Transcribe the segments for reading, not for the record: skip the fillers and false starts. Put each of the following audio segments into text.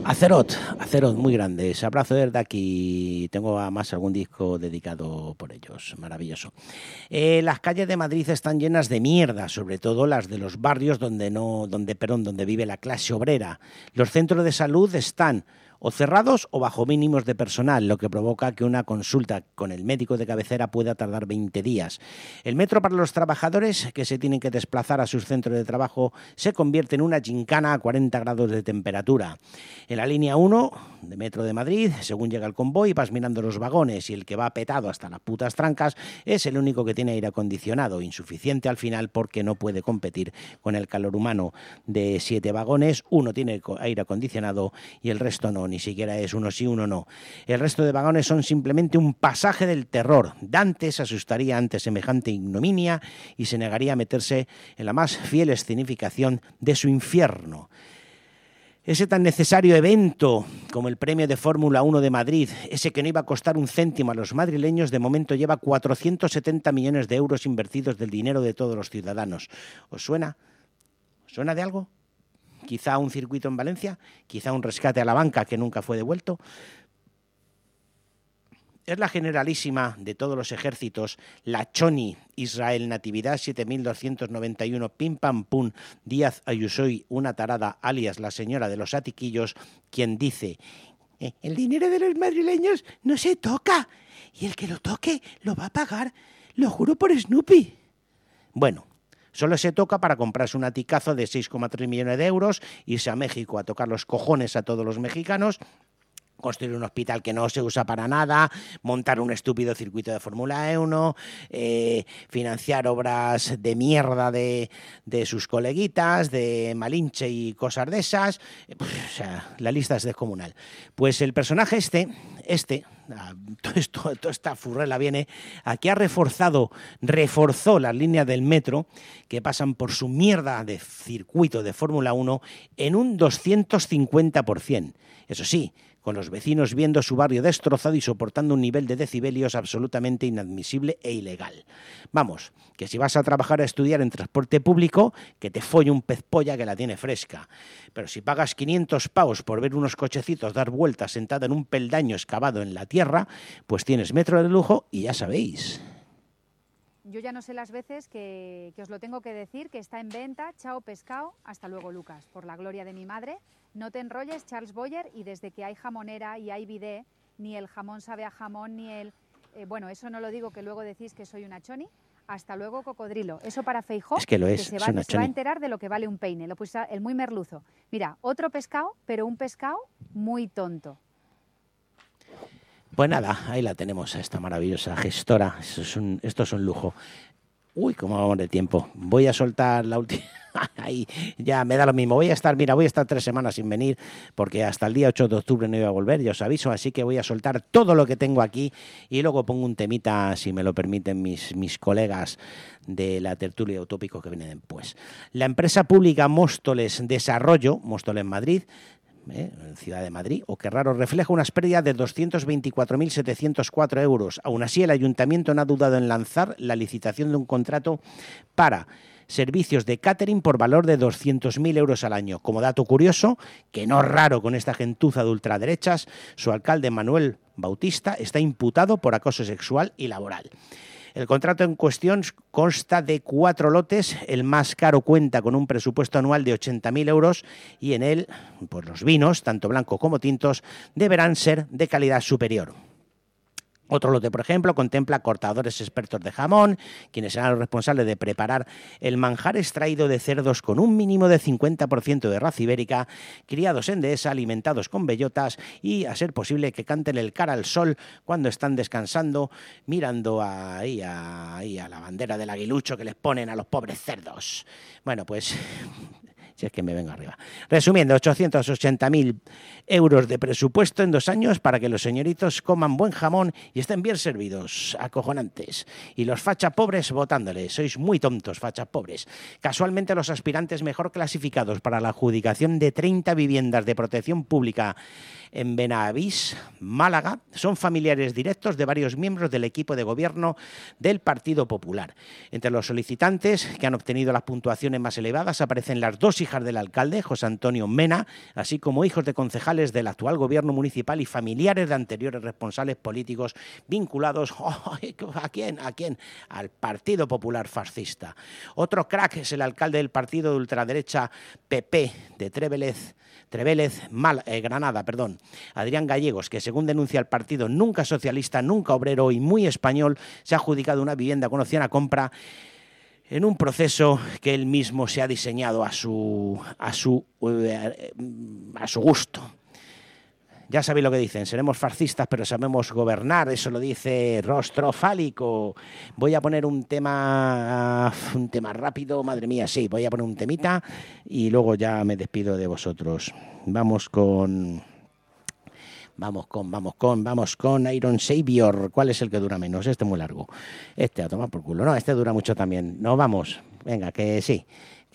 Azeroth, muy grandes. Abrazo desde aquí. Tengo además algún disco dedicado por ellos. Maravilloso. Las calles de Madrid están llenas de mierda, sobre todo las de los barrios donde vive la clase obrera. Los centros de salud están o cerrados o bajo mínimos de personal, lo que provoca que una consulta con el médico de cabecera pueda tardar 20 días. El metro para los trabajadores que se tienen que desplazar a sus centros de trabajo se convierte en una gincana a 40 grados de temperatura. En la línea 1 de Metro de Madrid, según llega el convoy, vas mirando los vagones y el que va petado hasta las putas trancas es el único que tiene aire acondicionado, insuficiente al final porque no puede competir con el calor humano. De 7 vagones, uno tiene aire acondicionado y el resto no. Ni siquiera es uno sí, uno no. El resto de vagones son simplemente un pasaje del terror. Dante se asustaría ante semejante ignominia y se negaría a meterse en la más fiel escenificación de su infierno. Ese tan necesario evento como el premio de Fórmula 1 de Madrid, ese que no iba a costar un céntimo a los madrileños, de momento lleva 470 millones de euros invertidos del dinero de todos los ciudadanos. ¿Os suena? ¿Os suena de algo? Quizá un circuito en Valencia, quizá un rescate a la banca que nunca fue devuelto. Es la generalísima de todos los ejércitos, la Choni, Israel Natividad 7291, Pim Pam Pum, Díaz Ayusoy, una tarada, alias la señora de los atiquillos, quien dice: el dinero de los madrileños no se toca, y el que lo toque lo va a pagar, lo juro por Snoopy. Bueno, solo se toca para comprarse un aticazo de 6,3 millones de euros, irse a México a tocar los cojones a todos los mexicanos, construir un hospital que no se usa para nada, montar un estúpido circuito de Fórmula 1, financiar obras de mierda de sus coleguitas, de Malinche y cosas de esas. O sea, la lista es descomunal. Pues el personaje toda esta furrela viene aquí, reforzó las líneas del metro que pasan por su mierda de circuito de Fórmula 1 en un 250%. Eso sí, con los vecinos viendo su barrio destrozado y soportando un nivel de decibelios absolutamente inadmisible e ilegal. Vamos, que si vas a trabajar a estudiar en transporte público, que te folle un pez polla que la tiene fresca. Pero si pagas 500 pavos por ver unos cochecitos dar vueltas sentado en un peldaño excavado en la tierra, pues tienes metro de lujo y ya sabéis. Yo ya no sé las veces que os lo tengo que decir, que está en venta. Chao pescado, hasta luego Lucas, por la gloria de mi madre. No te enrolles, Charles Boyer, y desde que hay jamonera y hay bidé, ni el jamón sabe a jamón, ni el... bueno, eso no lo digo, que luego decís que soy una choni. Hasta luego, cocodrilo. Eso para Feijó, es que lo es, que se va a enterar de lo que vale un peine. Lo puse el muy merluzo. Mira, otro pescado, pero un pescado muy tonto. Pues nada, ahí la tenemos, a esta maravillosa gestora. Esto es un lujo. Uy, cómo vamos de tiempo. Voy a soltar la última. Ahí ya me da lo mismo. Voy a estar 3 semanas sin venir porque hasta el día 8 de octubre no iba a volver, ya os aviso. Así que voy a soltar todo lo que tengo aquí y luego pongo un temita, si me lo permiten mis colegas de la tertulia utópico que vienen después. La empresa pública Móstoles Desarrollo, Móstoles Madrid, en Ciudad de Madrid, o qué raro, refleja unas pérdidas de 224.704 euros. Aún así, el ayuntamiento no ha dudado en lanzar la licitación de un contrato para servicios de catering por valor de 200.000 euros al año. Como dato curioso, que no es raro con esta gentuza de ultraderechas, su alcalde Manuel Bautista está imputado por acoso sexual y laboral. El contrato en cuestión consta de 4 lotes, el más caro cuenta con un presupuesto anual de 80.000 euros y en él, pues los vinos, tanto blancos como tintos, deberán ser de calidad superior. Otro lote, por ejemplo, contempla cortadores expertos de jamón, quienes serán los responsables de preparar el manjar extraído de cerdos con un mínimo de 50% de raza ibérica, criados en dehesa, alimentados con bellotas y, a ser posible, que canten el cara al sol cuando están descansando, mirando ahí a la bandera del aguilucho que les ponen a los pobres cerdos. Bueno, pues... si es que me vengo arriba. Resumiendo, 880.000 euros de presupuesto en 2 años para que los señoritos coman buen jamón y estén bien servidos, acojonantes. Y los fachas pobres votándoles. Sois muy tontos, fachas pobres. Casualmente, los aspirantes mejor clasificados para la adjudicación de 30 viviendas de protección pública en Benavís, Málaga, son familiares directos de varios miembros del equipo de gobierno del Partido Popular. Entre los solicitantes que han obtenido las puntuaciones más elevadas aparecen las 2 hijas del alcalde, José Antonio Mena, así como hijos de concejales del actual gobierno municipal y familiares de anteriores responsables políticos vinculados ¿a quién? Al Partido Popular Fascista. Otro crack es el alcalde del partido de ultraderecha PP de Trevélez, Granada, Adrián Gallegos, que según denuncia el partido nunca socialista, nunca obrero y muy español, se ha adjudicado una vivienda con opción a compra en un proceso que él mismo se ha diseñado a su gusto. Ya sabéis lo que dicen, seremos fascistas pero sabemos gobernar, eso lo dice Rostro Fálico. Voy a poner un tema rápido, madre mía, sí, voy a poner un temita y luego ya me despido de vosotros. Vamos con Iron Savior. ¿Cuál es el que dura menos? Este es muy largo. Este a tomar por culo. No, este dura mucho también. No, vamos. Venga, que sí.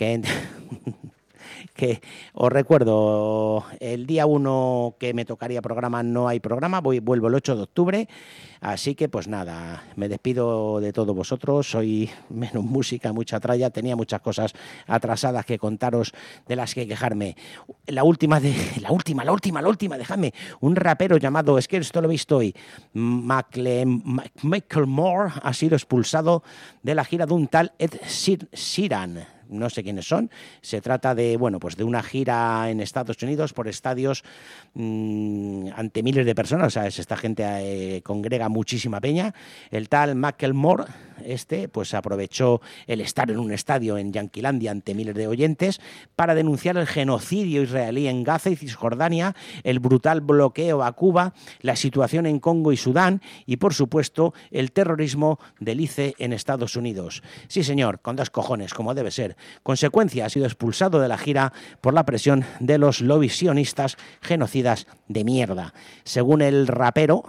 Que os recuerdo, el día 1 que me tocaría programa no hay programa, vuelvo el 8 de octubre, así que pues nada, me despido de todos vosotros, soy menos música, mucha tralla, tenía muchas cosas atrasadas que contaros, de las que quejarme. La última, dejadme, un rapero llamado, es que esto lo he visto hoy, Michael Moore ha sido expulsado de la gira de un tal Ed Sheeran. No sé quiénes son. Se trata de, de una gira en Estados Unidos por estadios ante miles de personas. O sea, esta gente congrega muchísima peña. El tal Macklemore, pues aprovechó el estar en un estadio en Yanquilandia ante miles de oyentes para denunciar el genocidio israelí en Gaza y Cisjordania, el brutal bloqueo a Cuba, la situación en Congo y Sudán y, por supuesto, el terrorismo del ICE en Estados Unidos. Sí, señor, con 2 cojones, como debe ser. Consecuencia, ha sido expulsado de la gira por la presión de los lobbies sionistas genocidas de mierda. Según el rapero,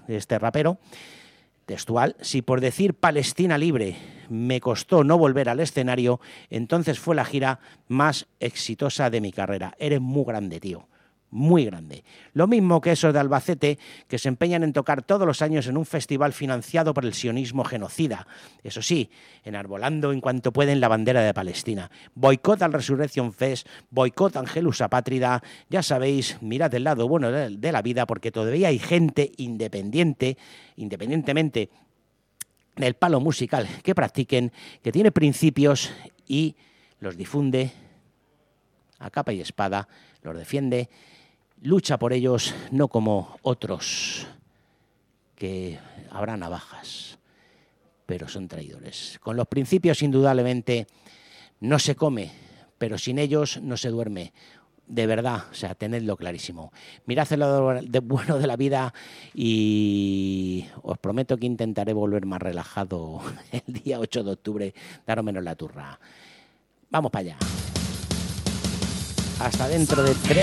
textual, si por decir Palestina libre me costó no volver al escenario, entonces fue la gira más exitosa de mi carrera. Eres muy grande, tío. Muy grande. Lo mismo que esos de Albacete que se empeñan en tocar todos los años en un festival financiado por el sionismo genocida. Eso sí, enarbolando en cuanto pueden la bandera de Palestina. Boicot al Resurrection Fest, boicot a Angelus Apátrida. Ya sabéis, mirad el lado bueno de la vida porque todavía hay gente independientemente del palo musical que practiquen, que tiene principios y los difunde a capa y espada, los defiende, lucha por ellos, no como otros que habrá navajas, pero son traidores. Con los principios, indudablemente, no se come, pero sin ellos no se duerme. De verdad, o sea, tenedlo clarísimo. Mirad el lado bueno de la vida y os prometo que intentaré volver más relajado el día 8 de octubre, daros menos la turra. Vamos para allá. Hasta dentro de 3